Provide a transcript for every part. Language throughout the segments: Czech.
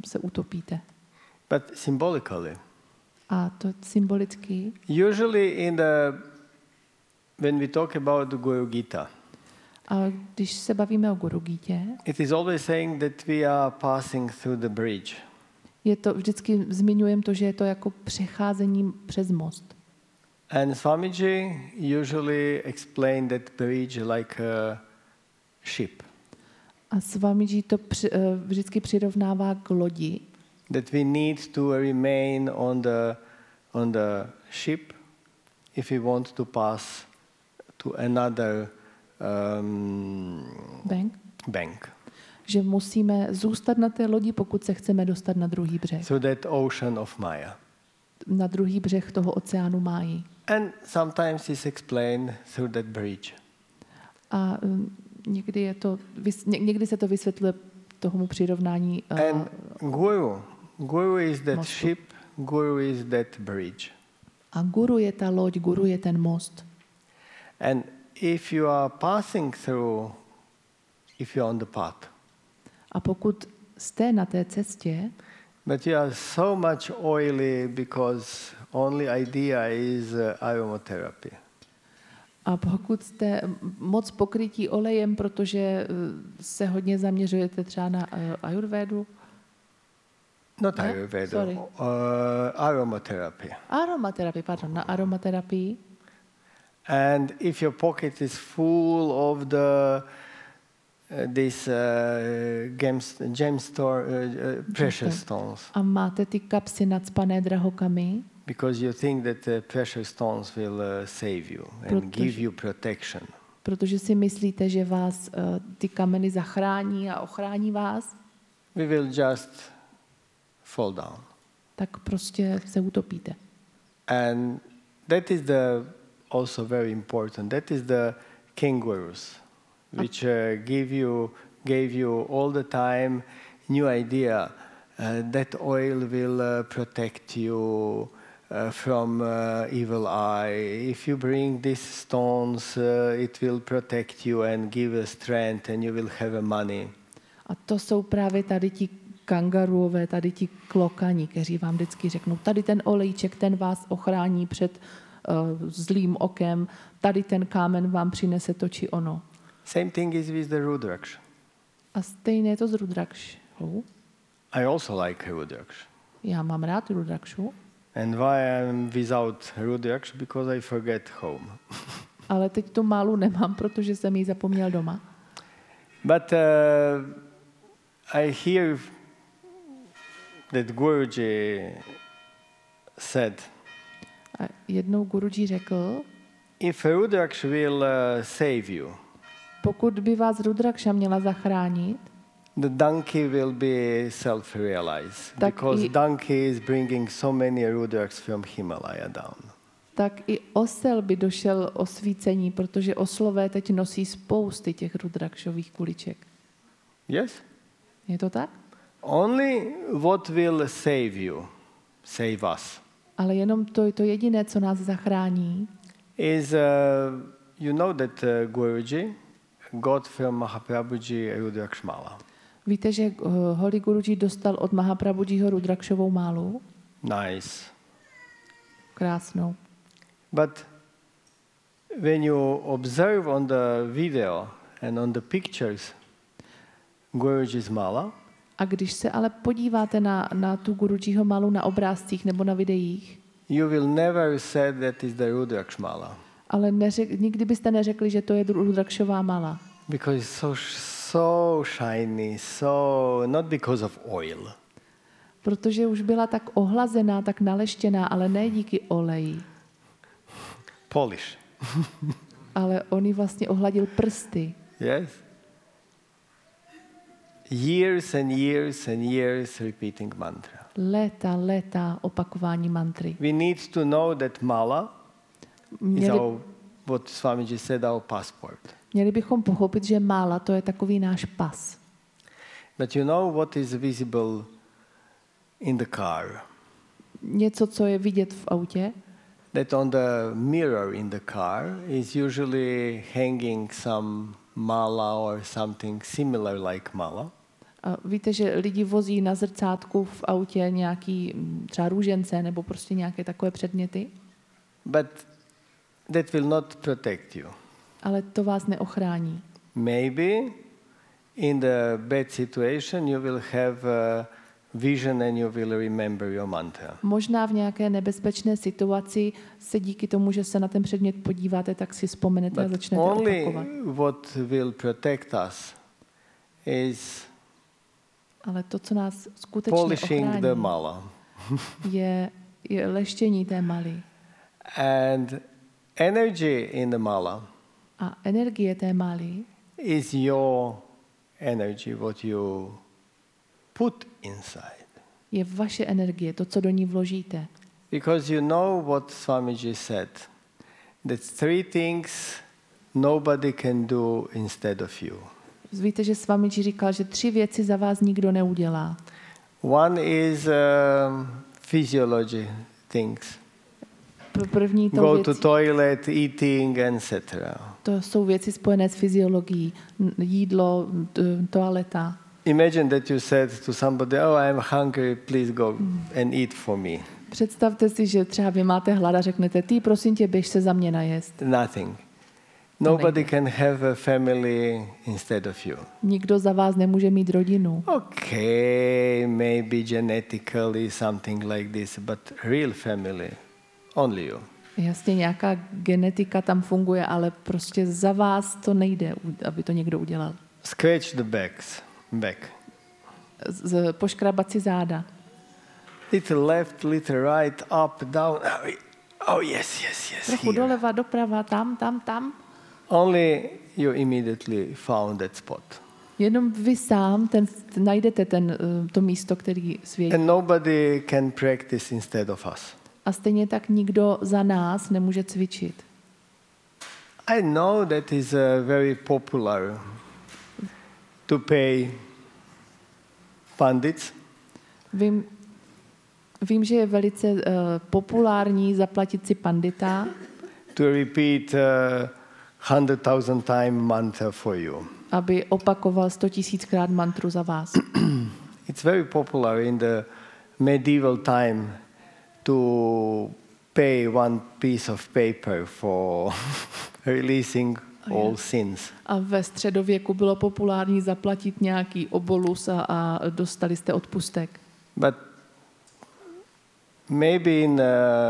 se utopíte. But symbolically. A to symbolicky, Usually when we talk about the Guru Gita, a když se bavíme o Guru Gítě, it is always saying that we are passing through the bridge. je to vždycky zmiňujeme to, že je to jako přecházení přes most. And Swamiji usually explained that bridge like a ship. A Swamiji to vždycky přirovnává k lodi. That we need to remain on the ship if we want to pass to another bank. Že musíme zůstat na té lodi, pokud se chceme dostat na druhý břeh. So that ocean of Maya. Na druhý břeh toho oceánu Máji. And sometimes it's explained through that bridge. A někdy se to vysvětluje tomu přirovnání and Guru is that mostu. ship, Guru is that bridge. A Guru je ta loď, Guru je ten most. And if you are passing through, if you are on the path, a pokud jste na té cestě, but you are so much oily because only idea is aromatherapy. A pokud jste moc pokrytí olejem, protože se hodně zaměřujete třeba na ajurvédu. Not Ayurveda, aromatherapy. Na aromaterapii. And if your pocket is full of precious stones. A máte ty kapsy nacpané drahokamy. Because you think that the precious stones will save you and give you protection. Protože si myslíte, že vás ty kameny zachrání a ochrání vás. We will just fall down. Tak prostě se utopíte. And that is also very important. That is the king gurus, which gave you all the time new idea that oil will protect you from evil eye. If you bring these stones, it will protect you and give a strength, and you will have a money. A to jsou právě tady ti kangaruové, tady ti klokani, kteří vám vždycky řeknou, tady ten olejček, ten vás ochrání před zlým okem, tady ten kámen vám přinese to či ono. Same thing is with the Rudraksh. A stejné je to s Rudrakshou. I also like Rudraksh. Já mám rád Rudrakshu. And why I'm without Rudraksh? Because I forget home. Ale teď tu málu nemám, protože jsem ji zapomněl doma. But I hear that Guruji said, a jednou Guruji řekl, if Rudraksh will save you, pokud by vás Rudraksha měla zachránit, the donkey will be self-realized, because donkey is bringing so many Rudraks from Himalaya down. Tak i osel by došel osvícení, protože oslové teď nosí spousty těch Rudrakshových kuliček. Yes? Je to tak? Only what will save us. Ale jenom to jediné, co nás zachrání, is you know that Guruji got from Mahaprabhuji Rudrakshmala. Víte, že Holy Guruji dostal od Mahaprabhujiho Rudrakshovou málu? Nice. Krásnou. But when you observe on the video and on the pictures Guruji's mala, a když se ale podíváte na tu Gurujiho malu na obrázcích nebo na videích, you will never say that is the Rudrakshmala. Ale nikdy byste neřekli, že to je Rudrakshová mala. Because it's so shiny, not because of oil. Protože už byla tak ohlazená, tak naleštěná, ale ne díky oleji. Polish. Ale on jí vlastně ohladil prsty. Yes. Years and years and years repeating mantra. Léta opakování mantry. We need to know that mala is what Swamiji said, our passport. Měli bychom pochopit, že mála to je takový náš pas. But you know what is visible in the car? Něco, co je vidět v autě? That on the mirror in the car is usually hanging some mala or something similar like mala. A víte, že lidi vozí na zrcátku v autě nějaký třeba růžence nebo prostě nějaké takové předměty, but that will not protect you. ale to vás neochrání. Maybe in the bad situation you will have a vision and you will remember your mantra. Možná v nějaké nebezpečné situaci se díky tomu, že se na ten předmět podíváte, tak si vzpomenete a But začnete only opakovat. what will protect us is Ale to, co nás skutečně polishing the ochrání, mala. je leštění té maly. And energy in the mala A energie té maly is your energy, what you put inside. je vaše energie, to, co do ní vložíte. Because you know what Swamiji said, that three things nobody can do instead of you. Víte, že Swamiji říkal, že 3 věci za vás nikdo neudělá. One is physiology things. První Go to to věci, toilet, eating, etc. to jsou věci spojené s fyziologií, jídlo, toaleta. Imagine that you said to somebody, "Oh, I'm hungry. Please go and eat for me." Představte si, že třeba vy máte hlad a řeknete, ty prosím tě, běž se za mě najést. Nothing. Nobody can have a family instead of you. Nikdo za vás nemůže mít rodinu. Okay, maybe genetically something like this, but real family, only you. Jasně, nějaká genetika tam funguje, ale prostě za vás to nejde, aby to někdo udělal. Scratch the back. Poškrabat si záda. Little left, little right, up, down. Oh yes. Trochu Here. doleva, doprava, tam. Only you immediately found that spot. Jenom vy sám najdete to místo, který svědí. And nobody can practice instead of us. A stejně tak nikdo za nás nemůže cvičit. I know that is very popular to pay pandits. Vím, že je velice populární zaplatit si pandita, To repeat 100,000 times mantra for you. aby opakoval 100 000krát mantru za vás. It's very popular in the medieval time to pay one piece of paper for releasing all sins. A ve středověku bylo populární zaplatit nějaký obolus a dostali jste odpustek. But maybe in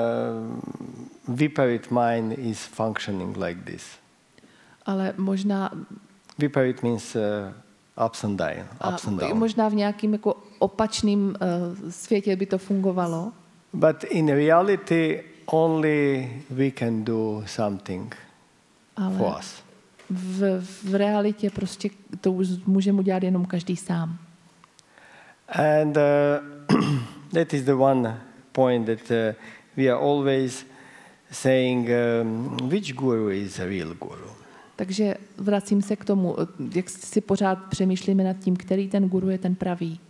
Viparit mind is functioning like this. Ale možná, Viparit means ups and down. možná v nějakým jako opačným světě by to fungovalo. But in reality, only we can do something for Ale us. v realitě prostě to už můžeme udělat jenom každý sám. And that is the one point that we are always saying, which guru is a real guru? Takže vracím se k tomu, jak si pořád přemýšlíme nad tím, který ten guru je ten pravý.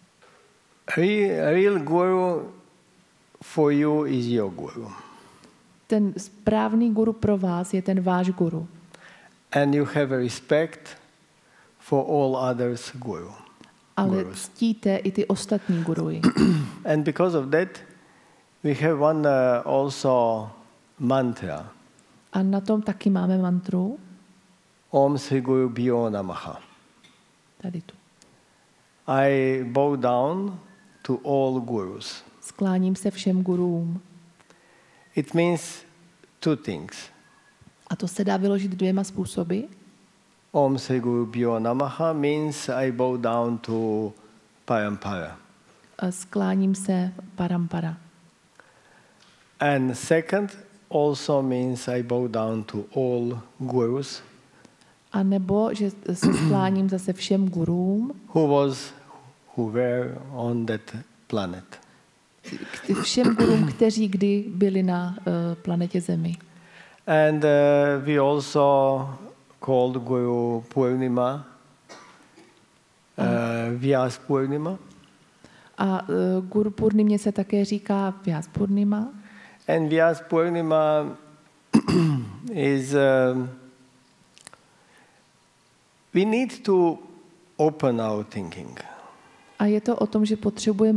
Real guru for you is your guru. Ten správný guru pro vás je ten váš guru. And you have a respect for all others guru. Ale Gurus. ctíte i ty ostatní guruji. And because of that, we have one also mantra. A na tom taky máme mantru. Om Sri Guru Bhyo Namaha. Tady tu. I bow down to all gurus. Skláním se všem guruům. It means two things. A to se dá vyložit 2 způsoby. Om Sri Guru Bhyo Namaha means I bow down to Parampara. A skláním se parampara. And second also means I bow down to all gurus A nebo, že se skláním zase všem guruům, who were on that planet. všem gurům, kteří kdy byli na planetě Zemi. And we also called Guru Purnima, Vyas Purnima. A Guru Purnimě se také říká Vyas Purnima. And Vyas Purnima is, we need to open our thinking. A je to o tom, že potřebujeme